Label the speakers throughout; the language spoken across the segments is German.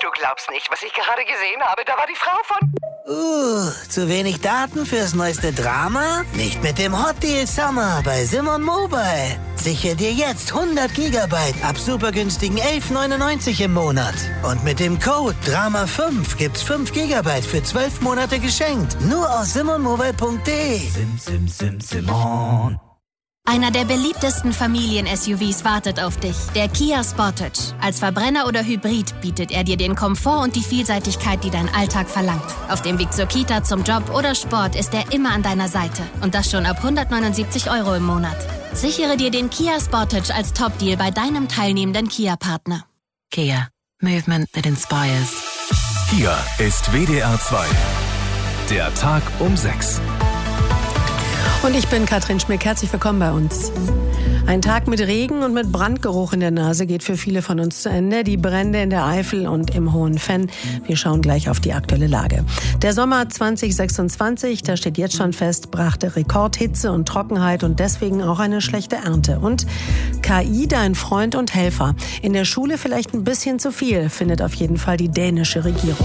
Speaker 1: Du glaubst nicht, was ich gerade gesehen habe. Da war die Frau von...
Speaker 2: Zu wenig Daten fürs neueste Drama? Nicht mit dem Hot Deal Summer bei Simon Mobile. Sichere dir jetzt 100 Gigabyte ab super günstigen 11,99 im Monat. Und mit dem Code DRAMA5 gibt's 5 Gigabyte für 12 Monate geschenkt. Nur aus simonmobile.de.
Speaker 3: Simon.
Speaker 4: Einer der beliebtesten Familien-SUVs wartet auf dich, der Kia Sportage. Als Verbrenner oder Hybrid bietet er dir den Komfort und die Vielseitigkeit, die dein Alltag verlangt. Auf dem Weg zur Kita, zum Job oder Sport ist er immer an deiner Seite. Und das schon ab 179 € im Monat. Sichere dir den Kia Sportage als Top-Deal bei deinem teilnehmenden Kia-Partner.
Speaker 5: Kia. Movement that inspires.
Speaker 6: Hier ist WDR 2. Der Tag um 6.
Speaker 7: Und ich bin Katrin Schmick. Herzlich willkommen bei uns. Ein Tag mit Regen und mit Brandgeruch in der Nase geht für viele von uns zu Ende. Die Brände in der Eifel und im Hohen Venn. Wir schauen gleich auf die aktuelle Lage. Der Sommer 2026, da steht jetzt schon fest, brachte Rekordhitze und Trockenheit und deswegen auch eine schlechte Ernte. Und KI, dein Freund und Helfer. In der Schule vielleicht ein bisschen zu viel, findet auf jeden Fall die dänische Regierung.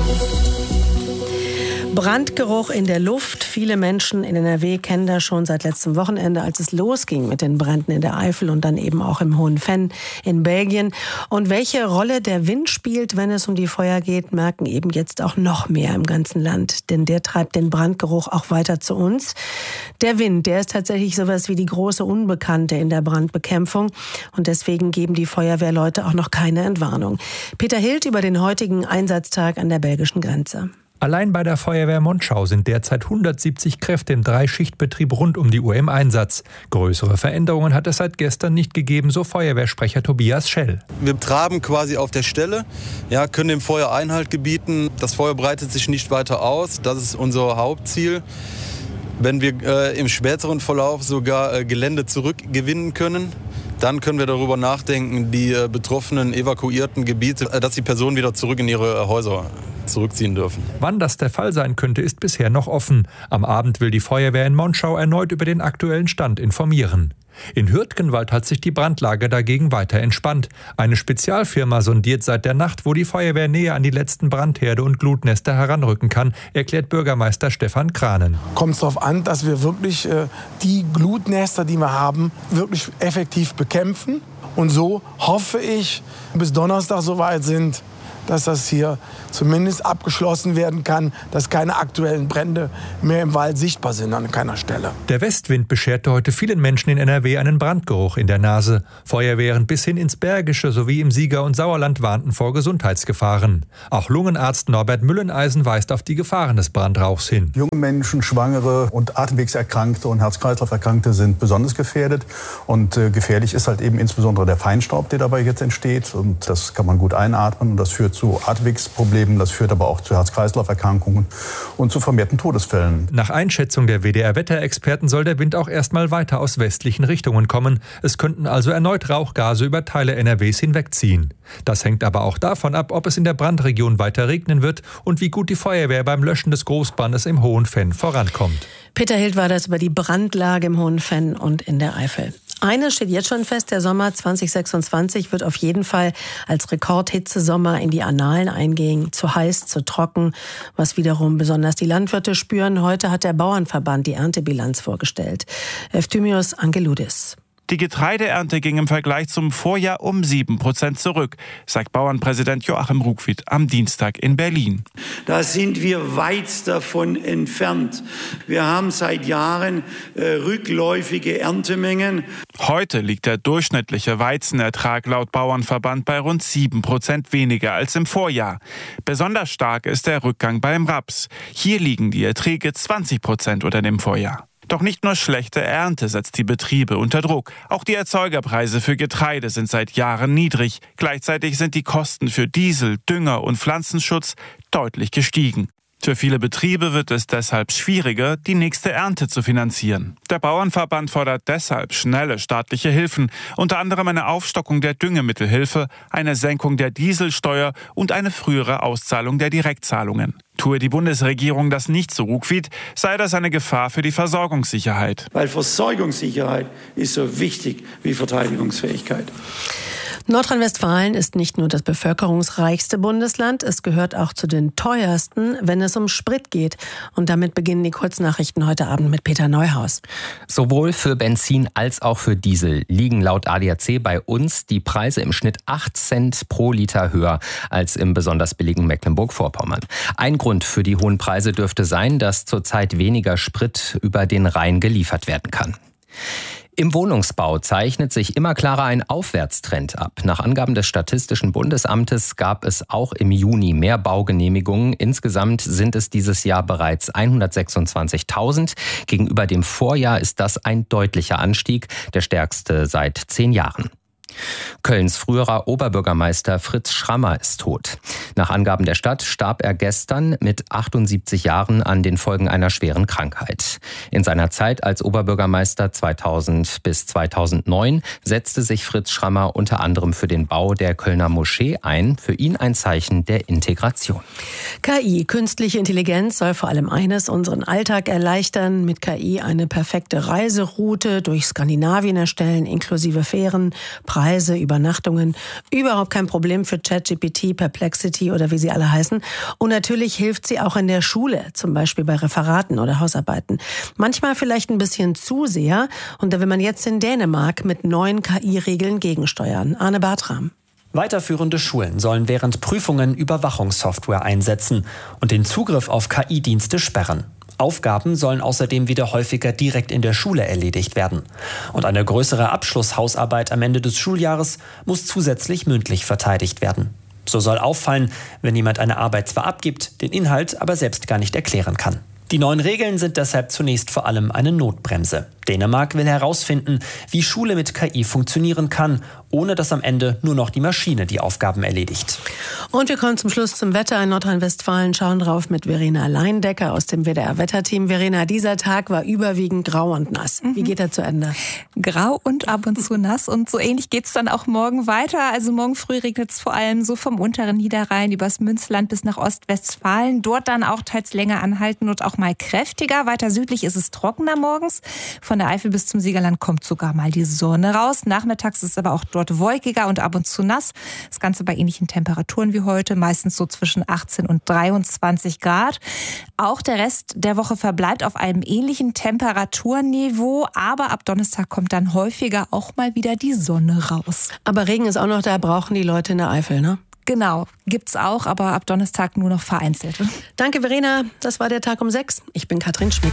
Speaker 7: Brandgeruch in der Luft. Viele Menschen in NRW kennen das schon seit letztem Wochenende, als es losging mit den Bränden in der Eifel und dann eben auch im Hohen Venn in Belgien. Und welche Rolle der Wind spielt, wenn es um die Feuer geht, merken eben jetzt auch noch mehr im ganzen Land. Denn der treibt den Brandgeruch auch weiter zu uns. Der Wind, der ist tatsächlich sowas wie die große Unbekannte in der Brandbekämpfung. Und deswegen geben die Feuerwehrleute auch noch keine Entwarnung. Peter Hild über den heutigen Einsatztag an der belgischen Grenze.
Speaker 8: Allein bei der Feuerwehr Monschau sind derzeit 170 Kräfte im Dreischichtbetrieb rund um die Uhr im Einsatz. Größere Veränderungen hat es seit gestern nicht gegeben, so Feuerwehrsprecher Tobias Schell.
Speaker 9: Wir traben quasi auf der Stelle, können dem Feuer Einhalt gebieten. Das Feuer breitet sich nicht weiter aus, das ist unser Hauptziel. Wenn wir im späteren Verlauf sogar Gelände zurückgewinnen können, dann können wir darüber nachdenken, die betroffenen evakuierten Gebiete, dass die Personen wieder zurück in ihre Häuser zurückziehen dürfen.
Speaker 8: Wann das der Fall sein könnte, ist bisher noch offen. Am Abend will die Feuerwehr in Monschau erneut über den aktuellen Stand informieren. In Hürtgenwald hat sich die Brandlage dagegen weiter entspannt. Eine Spezialfirma sondiert seit der Nacht, wo die Feuerwehr näher an die letzten Brandherde und Glutnester heranrücken kann, erklärt Bürgermeister Stefan Kranen.
Speaker 10: Kommt es darauf an, dass wir wirklich die Glutnester, die wir haben, wirklich effektiv bekämpfen. Und so hoffe ich, bis Donnerstag soweit sind, dass das hier zumindest abgeschlossen werden kann, dass keine aktuellen Brände mehr im Wald sichtbar sind an keiner Stelle.
Speaker 8: Der Westwind bescherte heute vielen Menschen in NRW einen Brandgeruch in der Nase. Feuerwehren bis hin ins Bergische sowie im Sieger- und Sauerland warnten vor Gesundheitsgefahren. Auch Lungenarzt Norbert Mülleneisen weist auf die Gefahren des Brandrauchs hin.
Speaker 11: Junge Menschen, Schwangere und Atemwegserkrankte und Herz-Kreislauf-Erkrankte sind besonders gefährdet. Und gefährlich ist halt eben insbesondere der Feinstaub, der dabei jetzt entsteht. Und das kann man gut einatmen und das führt zu Atemwegsproblemen, das führt aber auch zu Herz-Kreislauf-Erkrankungen und zu vermehrten Todesfällen.
Speaker 8: Nach Einschätzung der WDR-Wetterexperten soll der Wind auch erstmal weiter aus westlichen Richtungen kommen. Es könnten also erneut Rauchgase über Teile NRWs hinwegziehen. Das hängt aber auch davon ab, ob es in der Brandregion weiter regnen wird und wie gut die Feuerwehr beim Löschen des Großbrandes im Hohen Venn vorankommt.
Speaker 7: Peter Hild war das über die Brandlage im Hohen Venn und in der Eifel. Eines steht jetzt schon fest, der Sommer 2026 wird auf jeden Fall als Rekordhitzesommer in die Annalen eingehen. Zu heiß, zu trocken, was wiederum besonders die Landwirte spüren. Heute hat der Bauernverband die Erntebilanz vorgestellt. Efthymios Angeloudis.
Speaker 12: Die Getreideernte ging im Vergleich zum Vorjahr um 7% zurück, sagt Bauernpräsident Joachim Ruckwied am Dienstag in Berlin.
Speaker 13: Da sind wir weit davon entfernt. Wir haben seit Jahren rückläufige Erntemengen.
Speaker 12: Heute liegt der durchschnittliche Weizenertrag laut Bauernverband bei rund 7% weniger als im Vorjahr. Besonders stark ist der Rückgang beim Raps. Hier liegen die Erträge 20% unter dem Vorjahr. Doch nicht nur schlechte Ernte setzt die Betriebe unter Druck. Auch die Erzeugerpreise für Getreide sind seit Jahren niedrig. Gleichzeitig sind die Kosten für Diesel, Dünger und Pflanzenschutz deutlich gestiegen. Für viele Betriebe wird es deshalb schwieriger, die nächste Ernte zu finanzieren. Der Bauernverband fordert deshalb schnelle staatliche Hilfen, unter anderem eine Aufstockung der Düngemittelhilfe, eine Senkung der Dieselsteuer und eine frühere Auszahlung der Direktzahlungen. Tue die Bundesregierung das nicht, so Ruckwied, sei das eine Gefahr für die Versorgungssicherheit.
Speaker 13: Weil Versorgungssicherheit ist so wichtig wie Verteidigungsfähigkeit.
Speaker 7: Nordrhein-Westfalen ist nicht nur das bevölkerungsreichste Bundesland, es gehört auch zu den teuersten, wenn es um Sprit geht. Und damit beginnen die Kurznachrichten heute Abend mit Peter Neuhaus.
Speaker 14: Sowohl für Benzin als auch für Diesel liegen laut ADAC bei uns die Preise im Schnitt 8 Cent pro Liter höher als im besonders billigen Mecklenburg-Vorpommern. Ein Grund für die hohen Preise dürfte sein, dass zurzeit weniger Sprit über den Rhein geliefert werden kann. Im Wohnungsbau zeichnet sich immer klarer ein Aufwärtstrend ab. Nach Angaben des Statistischen Bundesamtes gab es auch im Juni mehr Baugenehmigungen. Insgesamt sind es dieses Jahr bereits 126.000. Gegenüber dem Vorjahr ist das ein deutlicher Anstieg, der stärkste seit 10 Jahren. Kölns früherer Oberbürgermeister Fritz Schrammer ist tot. Nach Angaben der Stadt starb er gestern mit 78 Jahren an den Folgen einer schweren Krankheit. In seiner Zeit als Oberbürgermeister 2000 bis 2009 setzte sich Fritz Schrammer unter anderem für den Bau der Kölner Moschee ein. Für ihn ein Zeichen der Integration.
Speaker 7: KI, künstliche Intelligenz, soll vor allem eines, unseren Alltag erleichtern. Mit KI eine perfekte Reiseroute durch Skandinavien erstellen, inklusive Fähren, Preise, Übernachtungen. Überhaupt kein Problem für ChatGPT, Perplexity oder wie sie alle heißen. Und natürlich hilft sie auch in der Schule, zum Beispiel bei Referaten oder Hausarbeiten. Manchmal vielleicht ein bisschen zu sehr. Und da will man jetzt in Dänemark mit neuen KI-Regeln gegensteuern. Arne Bartram.
Speaker 15: Weiterführende Schulen sollen während Prüfungen Überwachungssoftware einsetzen und den Zugriff auf KI-Dienste sperren. Aufgaben sollen außerdem wieder häufiger direkt in der Schule erledigt werden. Und eine größere Abschlusshausarbeit am Ende des Schuljahres muss zusätzlich mündlich verteidigt werden. So soll auffallen, wenn jemand eine Arbeit zwar abgibt, den Inhalt aber selbst gar nicht erklären kann. Die neuen Regeln sind deshalb zunächst vor allem eine Notbremse. Dänemark will herausfinden, wie Schule mit KI funktionieren kann, ohne dass am Ende nur noch die Maschine die Aufgaben erledigt.
Speaker 7: Und wir kommen zum Schluss zum Wetter in Nordrhein-Westfalen, schauen drauf mit Verena Leindecker aus dem WDR-Wetterteam. Verena, dieser Tag war überwiegend grau und nass. Wie geht er zu Ende?
Speaker 16: Grau und ab und zu nass, und so ähnlich geht es dann auch morgen weiter. Also morgen früh regnet es vor allem so vom unteren Niederrhein übers Münsterland bis nach Ostwestfalen. Dort dann auch teils länger anhalten und auch mal kräftiger. Weiter südlich ist es trockener morgens. Von der Eifel bis zum Siegerland kommt sogar mal die Sonne raus. Nachmittags ist es aber auch dort wolkiger und ab und zu nass. Das Ganze bei ähnlichen Temperaturen wie heute, meistens so zwischen 18 und 23 Grad. Auch der Rest der Woche verbleibt auf einem ähnlichen Temperaturniveau, aber ab Donnerstag kommt dann häufiger auch mal wieder die Sonne raus.
Speaker 7: Aber Regen ist auch noch da, brauchen die Leute in der Eifel, ne?
Speaker 16: Genau, gibt's auch, aber ab Donnerstag nur noch vereinzelt.
Speaker 7: Danke, Verena. Das war der Tag um 6. Ich bin Katrin Schmick.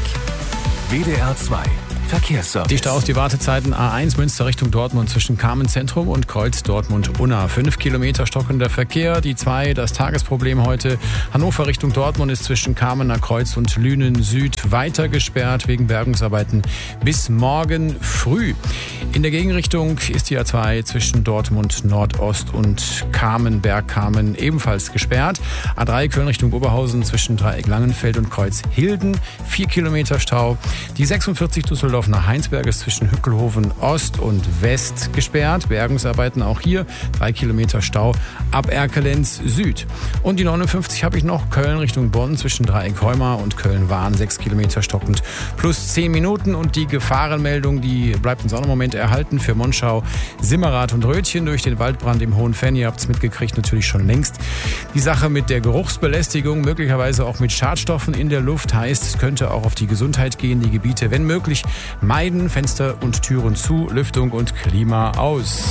Speaker 6: WDR 2 Verkehrsservice.
Speaker 17: Dichter aus die Wartezeiten A1 Münster Richtung Dortmund zwischen Kamenz-Zentrum und Kreuz Dortmund-Unna. 5 Kilometer stockender Verkehr. Die 2, das Tagesproblem heute. Hannover Richtung Dortmund ist zwischen Kamener Kreuz und Lünen Süd weiter gesperrt wegen Bergungsarbeiten bis morgen früh. In der Gegenrichtung ist die A2 zwischen Dortmund Nordost und Kamen ebenfalls gesperrt. A3 Köln Richtung Oberhausen zwischen Dreieck Langenfeld und Kreuz Hilden. 4 Kilometer Stau. Die 46 Düsseldorf nach Heinsberg ist zwischen Hückelhoven Ost und West gesperrt. Bergungsarbeiten auch hier. 3 Kilometer Stau ab Erkelenz Süd. Und die 59 habe ich noch. Köln Richtung Bonn zwischen Dreieck-Heumar und Köln-Wahn. 6 Kilometer stockend plus 10 Minuten. Und die Gefahrenmeldung, die bleibt uns auch noch einen Moment erhalten für Monschau, Simmerath und Rötchen durch den Waldbrand im Hohenfenn. Ihr habt es mitgekriegt, natürlich schon längst. Die Sache mit der Geruchsbelästigung, möglicherweise auch mit Schadstoffen in der Luft, heißt, es könnte auch auf die Gesundheit gehen. Die Gebiete, wenn möglich, meiden, Fenster und Türen zu, Lüftung und Klima aus.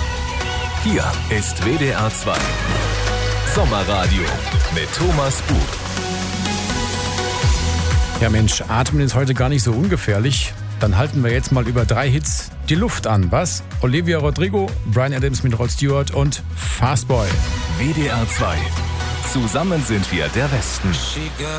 Speaker 6: Hier ist WDR 2 Sommerradio mit Thomas Buch.
Speaker 17: Ja Mensch, Atmen ist heute gar nicht so ungefährlich. Dann halten wir jetzt mal über 3 Hits die Luft an. Was? Olivia Rodrigo, Bryan Adams mit Rod Stewart und Fastboy.
Speaker 6: WDR 2. Zusammen sind wir der Westen.